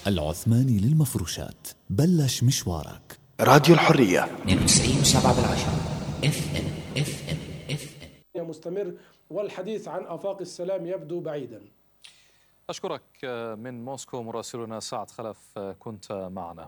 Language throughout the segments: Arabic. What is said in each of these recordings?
العثماني للمفروشات، بلش مشوارك. راديو الحرية 92.7 FM. مستمر، والحديث عن آفاق السلام يبدو بعيدا. أشكرك من موسكو مراسلنا سعد خلف، كنت معنا.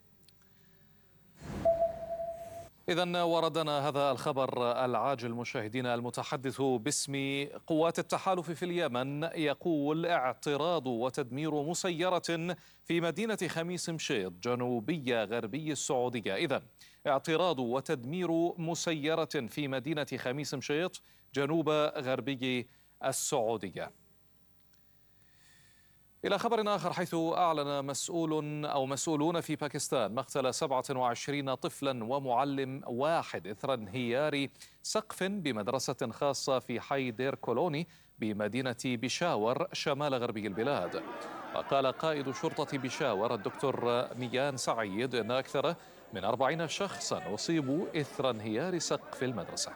إذن وردنا هذا الخبر العاجل مشاهدينا. المتحدث باسم قوات التحالف في اليمن يقول اعتراض وتدمير مسيرة في مدينة خميس مشيط جنوبية غربي السعودية. إذن اعتراض وتدمير مسيرة في مدينة خميس مشيط جنوب غربي السعودية. إلى خبر آخر، حيث أعلن مسؤولون في باكستان مقتل 27 طفلا ومعلم واحد إثر انهيار سقف بمدرسة خاصة في حي دير كولوني بمدينة بيشاور شمال غربي البلاد. وقال قائد شرطة بيشاور الدكتور ميان سعيد أن أكثر من 40 شخصا أصيبوا إثر انهيار سقف المدرسة.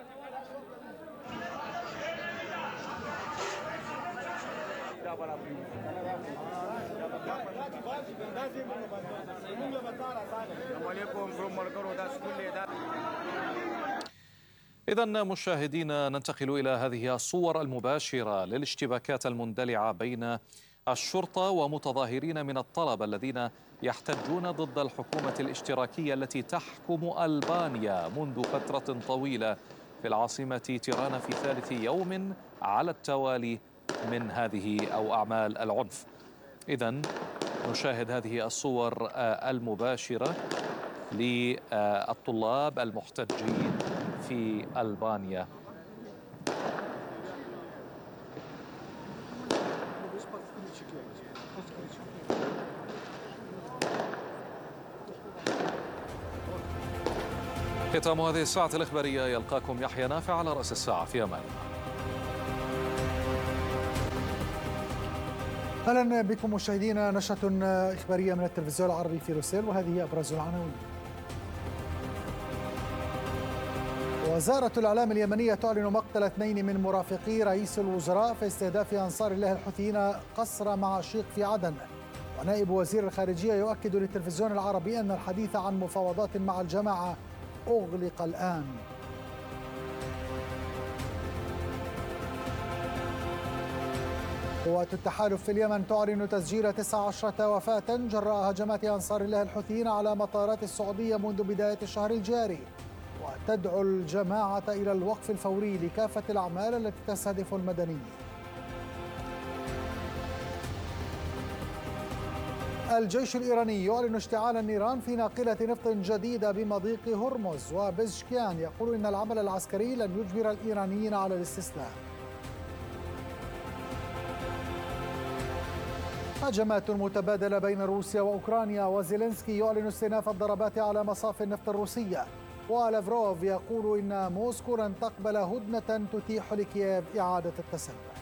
إذن مشاهدينا، ننتقل إلى هذه الصور المباشرة للاشتباكات المندلعة بين الشرطة ومتظاهرين من الطلبة الذين يحتجون ضد الحكومة الاشتراكية التي تحكم ألبانيا منذ فترة طويلة في العاصمة تيرانا في ثالث يوم على التوالي من هذه أو أعمال العنف. إذن نشاهد هذه الصور المباشرة للطلاب المحتجين في ألبانيا. ختام هذه الساعة الإخبارية، يلقاكم يحيى نافع على رأس الساعة. في أمان الله. أهلا بكم مشاهدينا، نشرة إخبارية من التلفزيون العربي في روسيل، وهذه أبرز العناوين. وزارة الإعلام اليمنية تعلن مقتل 2 من مرافقي رئيس الوزراء في استهداف أنصار الله الحوثيين قصر معاشيق في عدن. ونائب وزير الخارجية يؤكد للتلفزيون العربي أن الحديث عن مفاوضات مع الجماعة أغلق الآن. قوات التحالف في اليمن تعلن تسجيل 19 وفاة جراء هجمات أنصار الله الحوثيين على مطارات السعودية منذ بداية الشهر الجاري، وتدعو الجماعة إلى الوقف الفوري لكافة الأعمال التي تستهدف المدنيين. الجيش الإيراني يعلن اشتعال النيران في ناقلة نفط جديدة بمضيق هرمز، وبزشكيان يقول إن العمل العسكري لن يجبر الإيرانيين على الاستسلام. هجمات متبادلة بين روسيا وأوكرانيا، وزيلينسكي يعلن استئناف الضربات على مصافي النفط الروسية، ولافروف يقول إن موسكو لن تقبل هدنة تتيح لكييف إعادة التسلح.